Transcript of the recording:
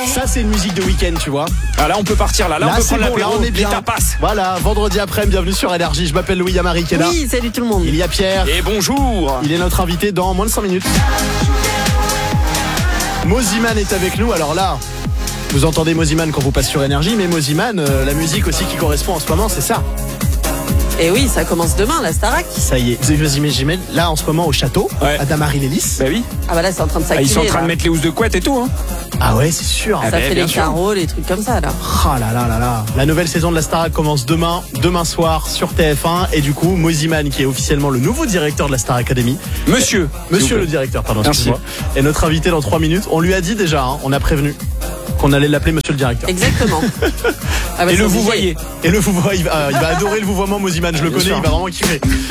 Ça, c'est une musique de week-end, tu vois. Ah, là, on peut partir. Là, on peut prendre l'apéro. Là, on est bien. Les tapas. Voilà, vendredi après, bienvenue sur Énergie. Je m'appelle Louis Yamari qui est là. Oui, salut tout le monde. Il y a Pierre. Et bonjour. Il est notre invité dans moins de 5 minutes. Moziman est avec nous. Alors là, vous entendez Moziman quand vous passez sur Énergie, mais Moziman, la musique aussi qui correspond en ce moment, c'est ça. Et oui, ça commence demain, la Starac. Ça y est, vous imaginez là en ce moment au château, Ouais. à Damary-Lélis. Bah oui. Ah bah là, c'est en train de s'activer. Ils sont en train là. de mettre les housses de couette et tout. Hein. Ah ouais, c'est sûr. Ah Ça bah, fait bien les sûr. carreaux, les trucs comme ça, là. Ah là là là là. La nouvelle saison de la Starac commence demain soir sur TF1. Et du coup, Moziman, qui est officiellement le nouveau directeur de la Star Academy. Monsieur Le directeur, pardon, Merci. excuse-moi. Est notre invité dans 3 minutes. On lui a dit déjà, hein, on a prévenu qu'on allait l'appeler Monsieur le directeur. Exactement. Ah bah, Et c'est le vous obligé. voyez. Et le vouvoiement, il va adorer le vouvoiement Moziman, je le Bien connais, sûr. il va vraiment kiffer.